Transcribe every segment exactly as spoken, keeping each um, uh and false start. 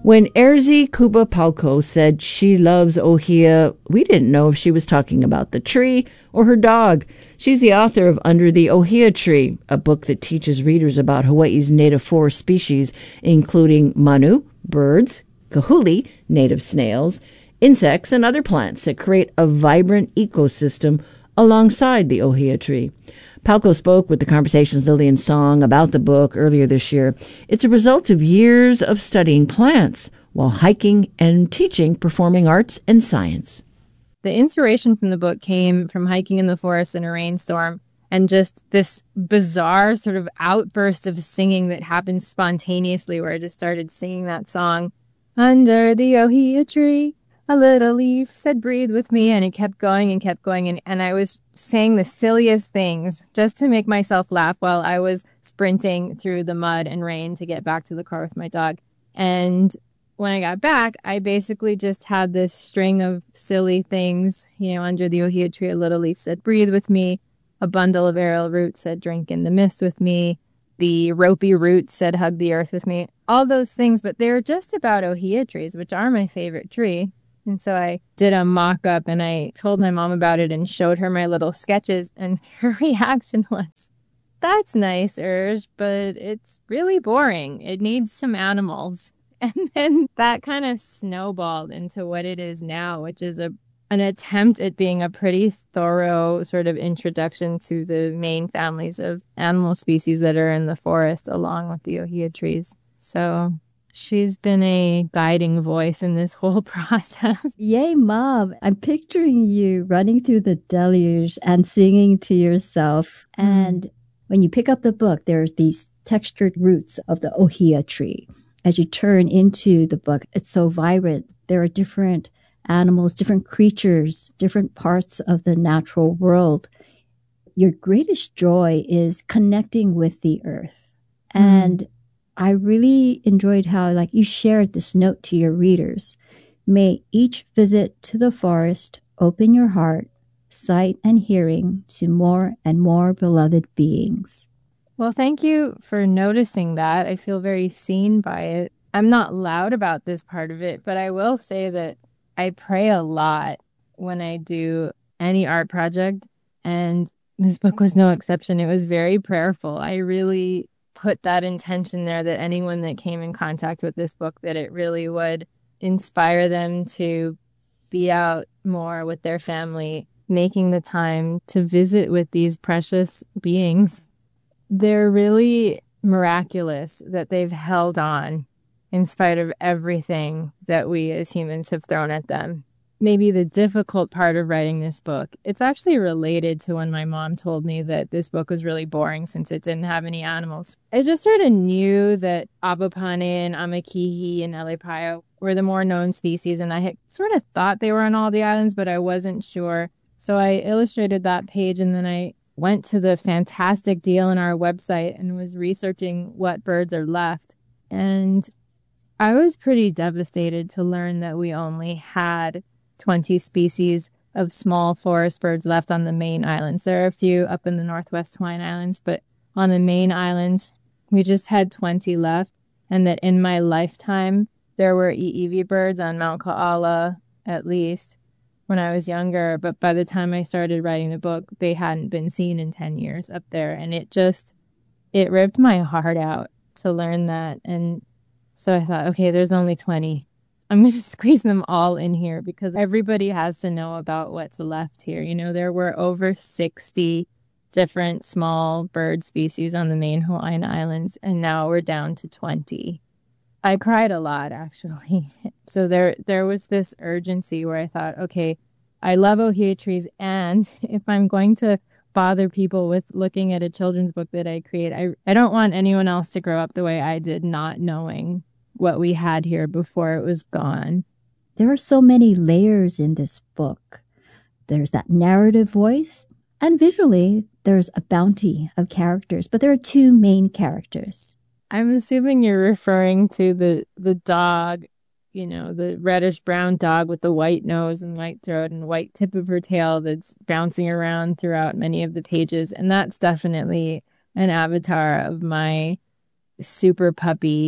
When Erzi Kubapalko said she loves Ohia, we didn't know if she was talking about the tree or her dog. She's the author of Under the Ohia Tree, a book that teaches readers about Hawaii's native forest species, including manu, birds, kahuli, native snails, insects, and other plants that create a vibrant ecosystem alongside the Ohia tree. Palco spoke with the Conversations Lillian Song about the book earlier this year. It's a result of years of studying plants while hiking and teaching performing arts and science. The inspiration from the book came from hiking in the forest in a rainstorm and just this bizarre sort of outburst of singing that happened spontaneously where I just started singing that song. Under the Ohia tree, a little leaf said, breathe with me. And it kept going and kept going. And, and I was saying the silliest things just to make myself laugh while I was sprinting through the mud and rain to get back to the car with my dog. And when I got back, I basically just had this string of silly things. You know, under the Ohia tree, a little leaf said, breathe with me. A bundle of arrow roots said, drink in the mist with me. The ropey roots said, hug the earth with me. All those things, but they're just about Ohia trees, which are my favorite tree. And so I did a mock-up and I told my mom about it and showed her my little sketches. And her reaction was, that's nice, Urge, but it's really boring. It needs some animals. And then that kind of snowballed into what it is now, which is a an attempt at being a pretty thorough sort of introduction to the main families of animal species that are in the forest along with the Ohia trees. So she's been a guiding voice in this whole process. Yay, Mom. I'm picturing you running through the deluge and singing to yourself. Mm. And when you pick up the book, there's these textured roots of the Ohia tree. As you turn into the book, it's so vibrant. There are different animals, different creatures, different parts of the natural world. Your greatest joy is connecting with the earth. Mm. And I really enjoyed how, like, you shared this note to your readers. May each visit to the forest open your heart, sight, and hearing to more and more beloved beings. Well, thank you for noticing that. I feel very seen by it. I'm not loud about this part of it, but I will say that I pray a lot when I do any art project, and this book was no exception. It was very prayerful. I really put that intention there that anyone that came in contact with this book, that it really would inspire them to be out more with their family, making the time to visit with these precious beings. They're really miraculous that they've held on in spite of everything that we as humans have thrown at them. Maybe the difficult part of writing this book, it's actually related to when my mom told me that this book was really boring since it didn't have any animals. I just sort of knew that Abapane and Amakihi and Elepaio were the more known species, and I had sort of thought they were on all the islands, but I wasn't sure. So I illustrated that page, and then I went to the fantastic deal on our website and was researching what birds are left. And I was pretty devastated to learn that we only had twenty species of small forest birds left on the main islands. There are a few up in the Northwest Hawaiian Islands, but on the main islands, we just had twenty left. And that in my lifetime, there were iiwi birds on Mount Ka'ala, at least, when I was younger. But by the time I started writing the book, they hadn't been seen in ten years up there. And it just, it ripped my heart out to learn that. And so I thought, okay, there's only twenty. I'm going to squeeze them all in here because everybody has to know about what's left here. You know, there were over sixty different small bird species on the main Hawaiian Islands, and now we're down to twenty. I cried a lot, actually. So there, there was this urgency where I thought, okay, I love Ohia trees, and if I'm going to bother people with looking at a children's book that I create, I, I don't want anyone else to grow up the way I did, not knowing what we had here before it was gone. There are so many layers in this book. There's that narrative voice, and visually, there's a bounty of characters, but there are two main characters. I'm assuming you're referring to the, the dog, you know, the reddish-brown dog with the white nose and white throat and white tip of her tail that's bouncing around throughout many of the pages. And that's definitely an avatar of my super puppy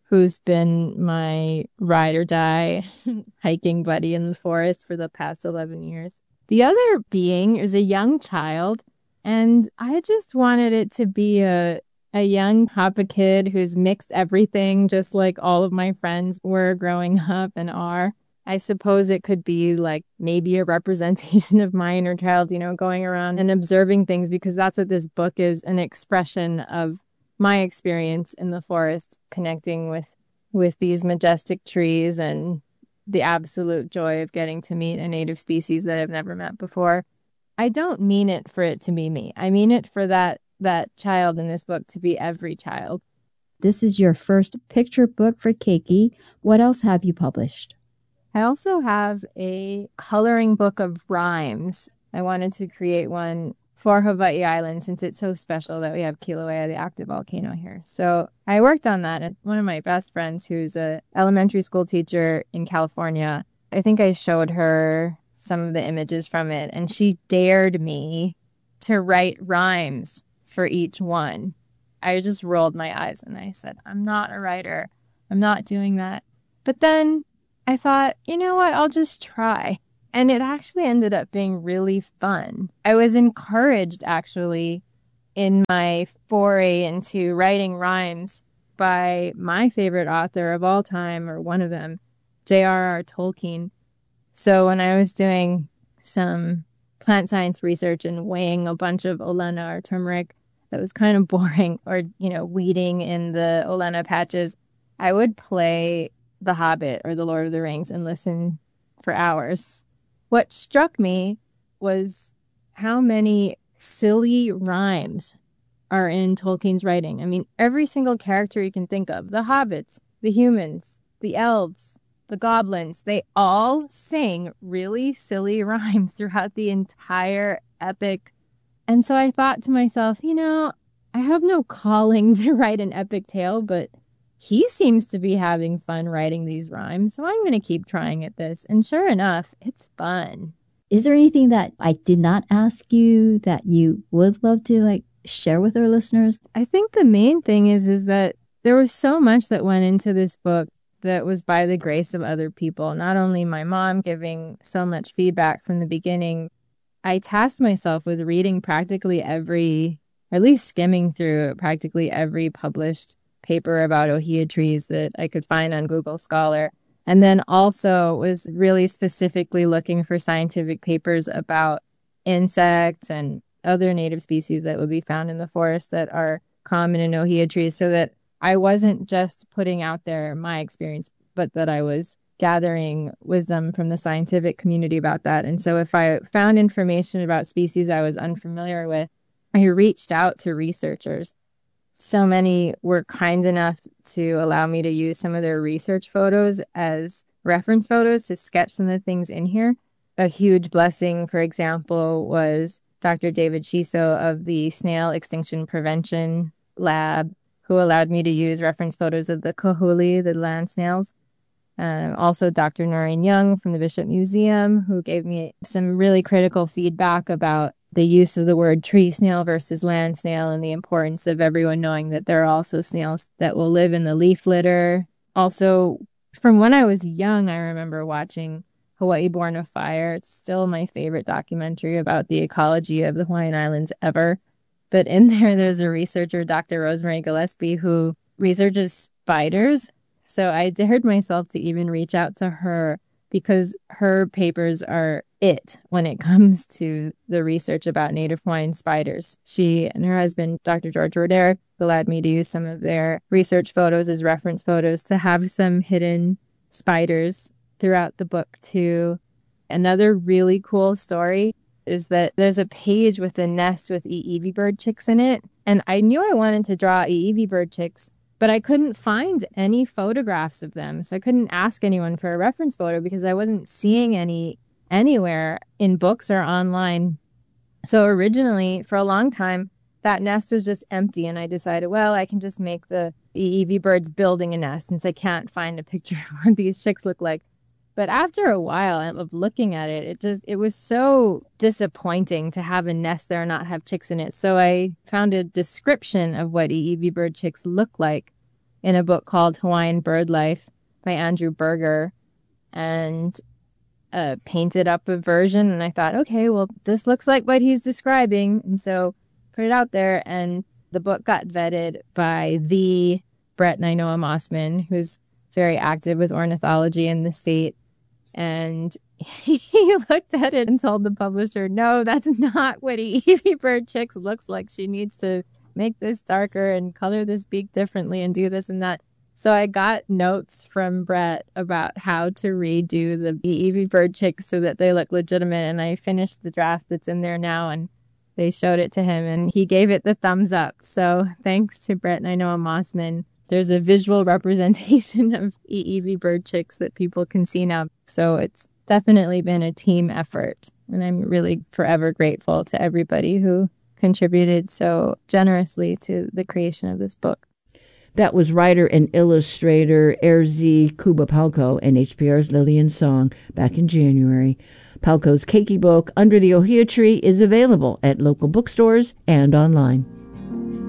who's been my ride or die hiking buddy in the forest for the past eleven years. The other being is a young child, and I just wanted it to be a a young Papa kid who's mixed everything, just like all of my friends were growing up and are. I suppose it could be like maybe a representation of my inner child, you know, going around and observing things, because that's what this book is, an expression of my experience in the forest, connecting with with these majestic trees and the absolute joy of getting to meet a native species that I've never met before. I don't mean it for it to be me. I mean it for that that child in this book to be every child. This is your first picture book for Keiki. What else have you published? I also have a coloring book of rhymes. I wanted to create one for Hawaii Island since it's so special that we have Kilauea, the active volcano here. So I worked on that. And one of my best friends, who's a elementary school teacher in California, I think I showed her some of the images from it, and she dared me to write rhymes for each one. I just rolled my eyes and I said, I'm not a writer. I'm not doing that. But then I thought, you know what? I'll just try. And it actually ended up being really fun. I was encouraged, actually, in my foray into writing rhymes by my favorite author of all time, or one of them, J R R Tolkien. So when I was doing some plant science research and weighing a bunch of Olena or turmeric that was kind of boring, or, you know, weeding in the Olena patches, I would play The Hobbit or The Lord of the Rings and listen for hours. What struck me was how many silly rhymes are in Tolkien's writing. I mean, every single character you can think of, the hobbits, the humans, the elves, the goblins, they all sing really silly rhymes throughout the entire epic. And so I thought to myself, you know, I have no calling to write an epic tale, but he seems to be having fun writing these rhymes, so I'm going to keep trying at this. And sure enough, it's fun. Is there anything that I did not ask you that you would love to like share with our listeners? I think the main thing is is that there was so much that went into this book that was by the grace of other people. Not only my mom giving so much feedback from the beginning, I tasked myself with reading practically every, or at least skimming through practically every published paper about ohia trees that I could find on Google Scholar. And then also was really specifically looking for scientific papers about insects and other native species that would be found in the forest that are common in ohia trees, so that I wasn't just putting out there my experience, but that I was gathering wisdom from the scientific community about that. And so if I found information about species I was unfamiliar with, I reached out to researchers. So many were kind enough to allow me to use some of their research photos as reference photos to sketch some of the things in here. A huge blessing, for example, was Doctor David Shiso of the Snail Extinction Prevention Lab, who allowed me to use reference photos of the kohuli, the land snails. Uh, also, Doctor Noreen Young from the Bishop Museum, who gave me some really critical feedback about the use of the word tree snail versus land snail and the importance of everyone knowing that there are also snails that will live in the leaf litter. Also, from when I was young, I remember watching Hawaii Born of Fire. It's still my favorite documentary about the ecology of the Hawaiian Islands ever. But in there, there's a researcher, Doctor Rosemary Gillespie, who researches spiders. So I dared myself to even reach out to her because her papers are it when it comes to the research about native Hawaiian spiders. She and her husband, Doctor George Roder, allowed me to use some of their research photos as reference photos to have some hidden spiders throughout the book too. Another really cool story is that there's a page with a nest with eevee bird chicks in it. And I knew I wanted to draw eevee bird chicks, but I couldn't find any photographs of them. So I couldn't ask anyone for a reference photo because I wasn't seeing any anywhere in books or online. So originally, for a long time, that nest was just empty. And I decided, well, I can just make the eevee birds building a nest since I can't find a picture of what these chicks look like. But after a while of looking at it, it just it was so disappointing to have a nest there and not have chicks in it. So I found a description of what eevee bird chicks look like in a book called Hawaiian Bird Life by Andrew Berger, and uh, painted up a version. And I thought, okay, well, this looks like what he's describing. And so put it out there, and the book got vetted by the Brett Nainoa Mossman, who's very active with ornithology in the state. And he looked at it and told the publisher, no, that's not what Eevee Bird Chicks looks like. She needs to make this darker and color this beak differently and do this and that. So I got notes from Brett about how to redo the Eevee Bird Chicks so that they look legitimate. And I finished the draft that's in there now, and they showed it to him, and he gave it the thumbs up. So thanks to Brett Nainoa Mossman, there's a visual representation of Eevee Bird Chicks that people can see now. So it's definitely been a team effort. And I'm really forever grateful to everybody who contributed so generously to the creation of this book. That was writer and illustrator Erzi Kuba-Palko and H P R's Lillian Song back in January. Palko's Keiki book, Under the Ohia Tree, is available at local bookstores and online.